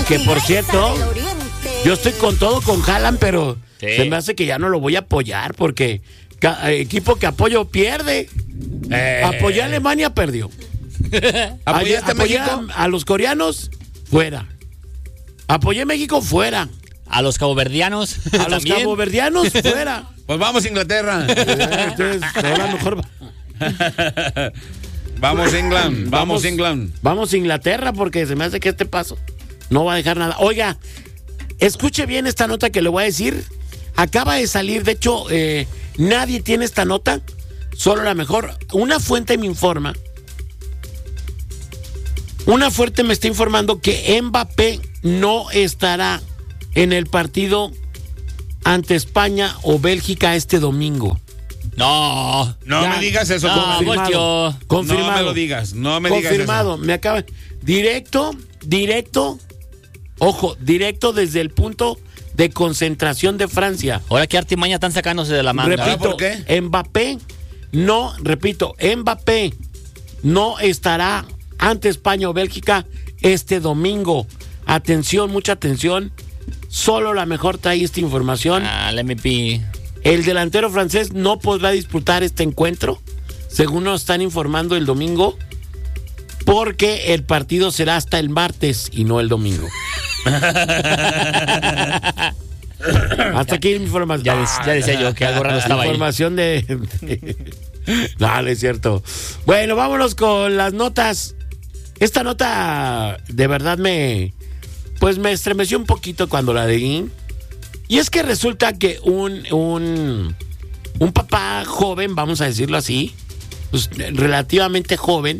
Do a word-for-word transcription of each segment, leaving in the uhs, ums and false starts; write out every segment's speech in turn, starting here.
que por cierto, yo estoy con todo con Haaland, pero sí. Se me hace que ya no lo voy a apoyar porque ca- equipo que apoyo pierde. Eh. Apoyé a Alemania, perdió. ¿Apoyaste a México? A, a los coreanos, fuera. Apoyé a México, fuera. A los caboverdianos. A los caboverdianos, fuera. Pues vamos a Inglaterra. Entonces, ahora mejor. Vamos England, vamos England. Vamos a Inglaterra porque se me hace que este paso no va a dejar nada. Oiga, escuche bien esta nota que le voy a decir. Acaba de salir, de hecho, eh, nadie tiene esta nota, solo la mejor. Una fuente me informa. Una fuente me está informando que Mbappé no estará en el partido ante España o Bélgica este domingo. No, no ya, me digas eso. No, confirmado, confirmado. No me lo digas, no me digas eso. Confirmado, me acaba. Directo, directo, ojo, directo desde el punto de concentración de Francia. Ahora qué artimaña están sacándose de la manga. Repito, ¿por qué? Mbappé, no, repito, Mbappé no estará ante España o Bélgica este domingo. Atención, mucha atención. Solo la mejor trae esta información. Ah, el M V P. El delantero francés no podrá disputar este encuentro, según nos están informando el domingo, porque el partido será hasta el martes y no el domingo. Hasta aquí mi información. Ya, des, ya decía yo que algo raro estaba ahí. Información de... No, no es cierto. Bueno, vámonos con las notas. Esta nota de verdad me... Pues me estremeció un poquito cuando la leí. Y es que resulta que un, un, un papá joven, vamos a decirlo así, pues, relativamente joven,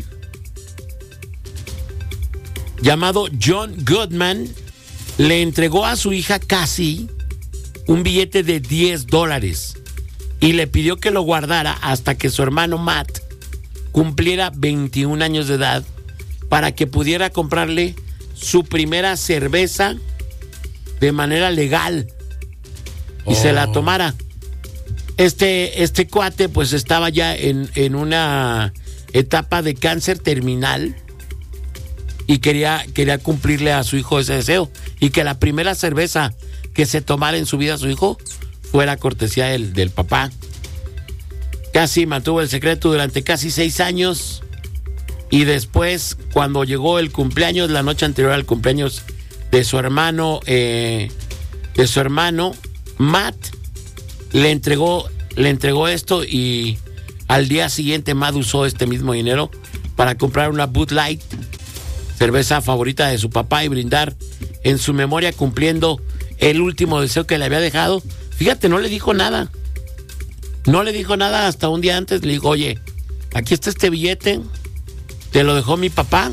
llamado John Goodman, le entregó a su hija Cassie un billete de diez dólares y le pidió que lo guardara hasta que su hermano Matt cumpliera veintiún años de edad para que pudiera comprarle su primera cerveza de manera legal y oh. se la tomara. Este, este cuate pues estaba ya en, en una etapa de cáncer terminal y quería, quería cumplirle a su hijo ese deseo y que la primera cerveza que se tomara en su vida a su hijo fuera cortesía del, del papá. Casi mantuvo el secreto durante casi seis años y después, cuando llegó el cumpleaños, la noche anterior al cumpleaños de su hermano, eh, de su hermano Matt, le entregó, le entregó esto y al día siguiente Matt usó este mismo dinero para comprar una Bud Light, cerveza favorita de su papá, y brindar en su memoria, cumpliendo el último deseo que le había dejado. Fíjate, no le dijo nada. No le dijo nada hasta un día antes. Le dijo, oye, aquí está este billete, te lo dejó mi papá.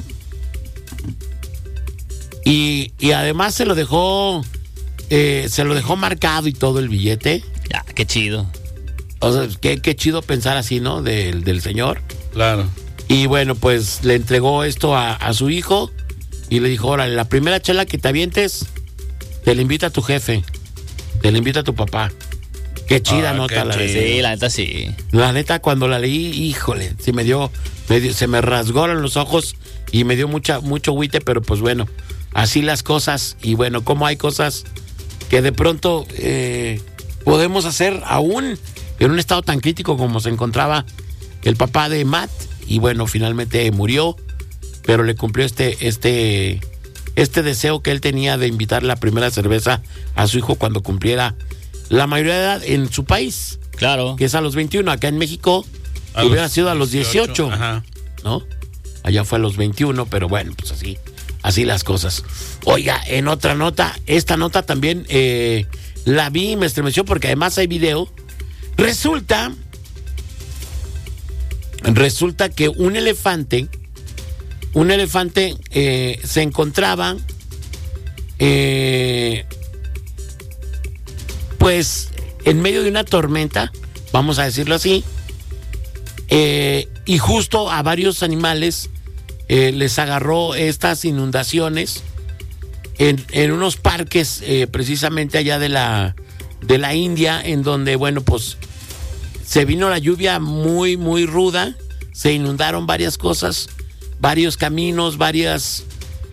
Y, y además se lo dejó, eh, se lo dejó marcado y todo el billete. Ya, qué chido. O sea, qué, qué chido pensar así, ¿no? Del, del señor. Claro. Y bueno, pues le entregó esto a, a su hijo y le dijo, órale, la primera chela que te avientes, te la invita a tu jefe, te la invita a tu papá. Qué chida ah, nota, qué la chido. neta. Sí, la neta sí. La neta, cuando la leí, híjole, se me dio, me dio, se me rasgaron los ojos y me dio mucha, mucho agüite, pero pues bueno, así las cosas. Y bueno, como hay cosas que de pronto eh, podemos hacer aún en un estado tan crítico como se encontraba el papá de Matt. Y bueno, finalmente murió, pero le cumplió este, este, este deseo que él tenía de invitar la primera cerveza a su hijo cuando cumpliera la mayoría de edad en su país. Claro. Que es a los veintiuno. Acá en México a hubiera los sido a los dieciocho. Ajá. ¿No? Allá fue a los veintiuno, pero bueno, pues así, así las cosas. Oiga, en otra nota, esta nota también eh, la vi y me estremeció porque además hay video. Resulta, resulta que un elefante, un elefante eh, se encontraba, eh, pues, en medio de una tormenta, vamos a decirlo así, eh, y justo a varios animales eh, les agarró estas inundaciones en, en unos parques eh, precisamente allá de la de la India, en donde, bueno, pues se vino la lluvia muy, muy ruda, se inundaron varias cosas, varios caminos, varias,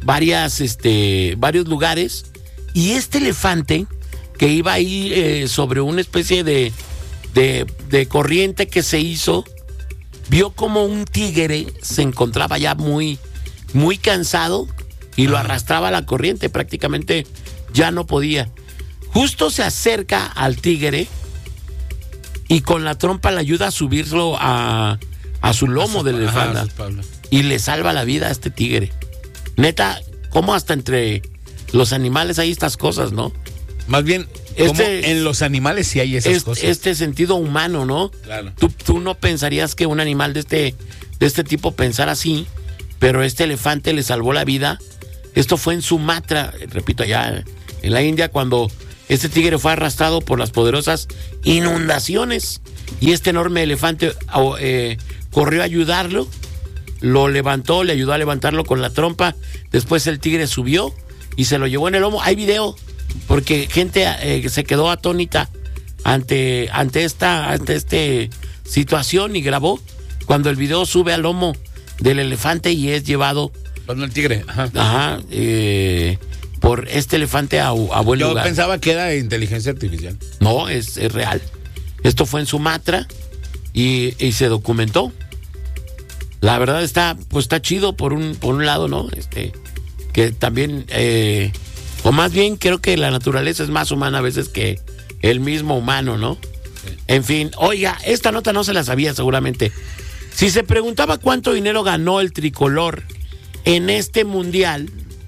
varias, este, varios lugares. Y este elefante que iba ahí eh, sobre una especie de, de, de corriente que se hizo, vio como un tigre se encontraba ya muy, muy cansado y lo arrastraba a la corriente, prácticamente ya no podía. Justo se acerca al tigre y con la trompa le ayuda a subirlo a, a su lomo a su, del elefante. Ajá, y le salva la vida a este tigre. Neta, ¿cómo hasta entre los animales hay estas cosas, no? Más bien, este, en los animales sí hay esas este, cosas. Este sentido humano, ¿no? Claro. Tú, tú no pensarías que un animal de este, de este tipo pensara así, pero este elefante le salvó la vida. Esto fue en Sumatra, repito, allá en la India, cuando este tigre fue arrastrado por las poderosas inundaciones y este enorme elefante eh, corrió a ayudarlo, lo levantó, le ayudó a levantarlo con la trompa. Después el tigre subió y se lo llevó en el lomo. Hay video, porque gente eh, se quedó atónita ante, ante esta ante este situación y grabó cuando el video sube al lomo del elefante y es llevado. Cuando el tigre, ajá. Ajá, eh, por este elefante a, a buen Yo lugar. Yo pensaba que era inteligencia artificial. No, es, es real. Esto fue en Sumatra y, y se documentó. La verdad está, pues está chido por un, por un lado, ¿no? Este, que también, eh, o más bien creo que la naturaleza es más humana a veces que el mismo humano, ¿no? Sí. En fin, oiga, esta nota no se la sabía seguramente. Si se preguntaba cuánto dinero ganó el tricolor en este mundial,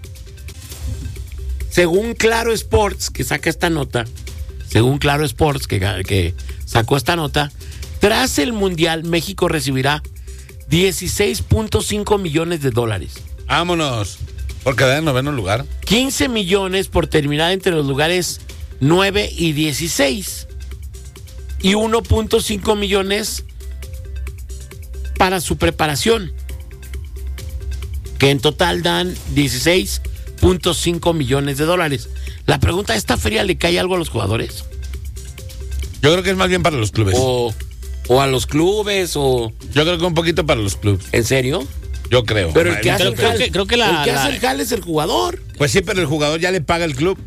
según Claro Sports, que saca esta nota, según Claro Sports, que, que sacó esta nota, tras el mundial, México recibirá dieciséis punto cinco millones de dólares. Vámonos, por quedar en noveno lugar. quince millones por terminar entre los lugares nueve y dieciséis. Y uno punto cinco millones para su preparación, que en total dan dieciséis punto cinco millones de dólares. La pregunta, ¿a esta feria le cae algo a los jugadores? Yo creo que es más bien para los clubes. O, o a los clubes, o... Yo creo que un poquito para los clubes. ¿En serio? Yo creo. Pero el que, hace, creo, el creo jale, que, creo que la, el que la... hace el jale es el jugador. Pues sí, pero el jugador ya le paga el club.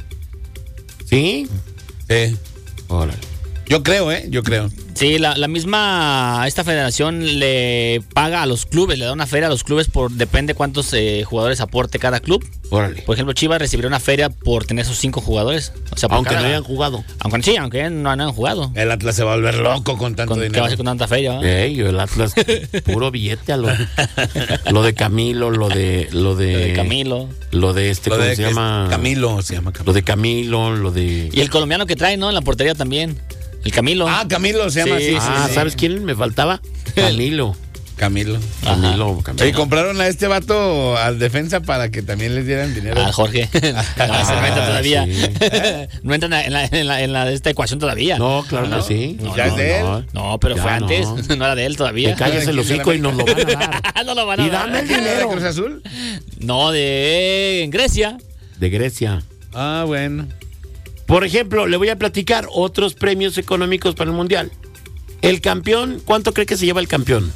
¿Sí? Sí. Órale. Yo creo, ¿eh? Yo creo. Sí, la, la misma, esta federación le paga a los clubes, le da una feria a los clubes por, depende cuántos eh, jugadores aporte cada club. Órale. Por ejemplo, Chivas recibirá una feria por tener esos cinco jugadores. O sea, por aunque cada, no hayan jugado. Aunque sí, aunque no hayan jugado. El Atlas se va a volver loco con tanto con, dinero. ¿Qué va a hacer con tanta feria? Ey, el Atlas, puro billete a lo, lo de Camilo, lo de... Lo de, lo de Camilo. Lo de este, lo ¿cómo de se llama? Camilo, se llama Camilo. Lo de Camilo, lo de... Y el colombiano que trae, ¿no? En la portería también. El Camilo. Ah, Camilo se llama sí, así. Sí, ah, sí. ¿sabes quién me faltaba? Camilo. Camilo. Camilo, Camilo. Y compraron a este vato al defensa para que también les dieran dinero. A Jorge. No, Ah, se no entra todavía. sí. No entra en la, en, la, en la de esta ecuación todavía. No, claro ¿No? que sí. No, ¿Ya no, es de no. él? No, pero Ya fue no. antes. No era de él todavía. Te callas el hocico y nos lo van a dar. No lo van a Y dar. dame el ¿De dinero. Cruz Azul? No, de en Grecia. De Grecia. Ah, bueno. Por ejemplo, le voy a platicar otros premios económicos para el Mundial. El campeón, ¿cuánto cree que se lleva el campeón?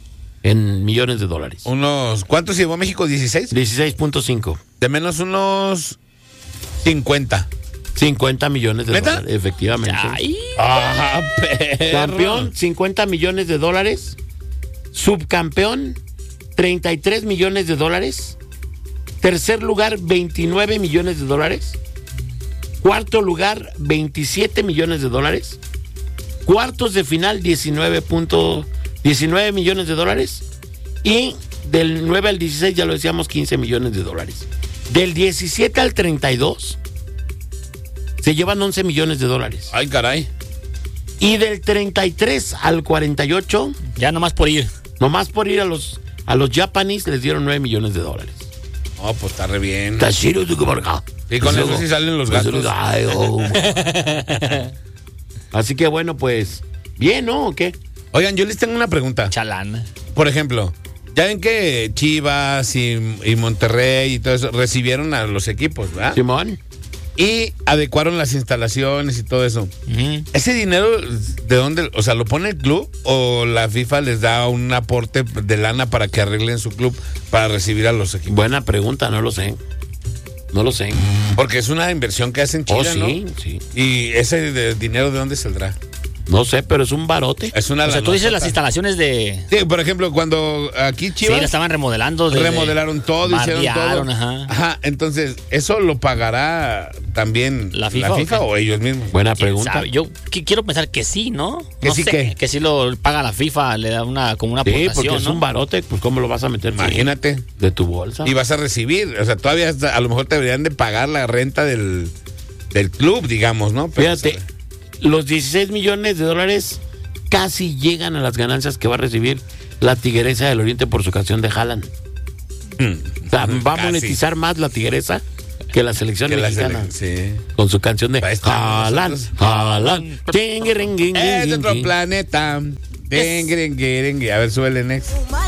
En millones de dólares. Unos, ¿cuántos llevó México? ¿dieciséis? dieciséis punto cinco. De menos unos cincuenta. cincuenta millones de ¿Neta? dólares, efectivamente. Ay. Ah, perro. Campeón, cincuenta millones de dólares. Subcampeón, treinta y tres millones de dólares. Tercer lugar, veintinueve millones de dólares. Cuarto lugar, veintisiete millones de dólares. Cuartos de final, diecinueve, diecinueve millones de dólares. Y del nueve al dieciséis, ya lo decíamos, quince millones de dólares. Del diecisiete al treinta y dos, se llevan once millones de dólares. Ay, caray. Y del treinta y tres al cuarenta y ocho, Ya nomás por ir. nomás por ir a los, a los Japanese, les dieron nueve millones de dólares. Oh, pues está re bien. Tashiro Tukumarka. Y con eso sí salen los gastos. Ay, oh. Así que bueno, pues, bien, ¿no? ¿O qué? Oigan, yo les tengo una pregunta. Chalán. Por ejemplo, ya ven que Chivas y, y Monterrey y todo eso recibieron a los equipos, ¿verdad? Simón. y adecuaron las instalaciones y todo eso. Ujú. ¿Ese dinero de dónde? O sea, ¿lo pone el club o la FIFA les da un aporte de lana para que arreglen su club para recibir a los equipos? Buena pregunta, no lo sé. No lo sé. Porque es una inversión que hacen Chile, Oh, sí, ¿no? sí. ¿Y ese de dinero de dónde saldrá? No sé, pero es un barote. Es una O sea, tú lanota. dices las instalaciones de... Sí, por ejemplo, cuando aquí Sí, Chivas la estaban remodelando. desde- remodelaron todo, hicieron todo. bardearon, ajá. Ajá, entonces, ¿eso lo pagará también ¿La FIFA o qué? o ellos mismos? Buena ¿Quién pregunta. sabe? Yo qui- quiero pensar que sí, ¿no? ¿Que no sí sé, qué? Que sí lo paga la FIFA, le da una como una Sí, aportación, porque es ¿no? un barote, pues ¿cómo lo vas a meter? Imagínate. De tu bolsa. Y vas a recibir, o sea, todavía hasta- a lo mejor te deberían de pagar la renta del, del club, digamos, ¿no? Pero, Fíjate, los dieciséis millones de dólares casi llegan a las ganancias que va a recibir la Tigresa del Oriente por su canción de Haaland. O sea, va a Casi. monetizar más la Tigresa que la selección que la mexicana. sele- sí. Con su canción de Ahí estamos Haaland, nosotros. Haaland. Ting, ring, ging, Es de ging, otro ging. planeta. Dengue, dengue, dengue. A ver, suele next.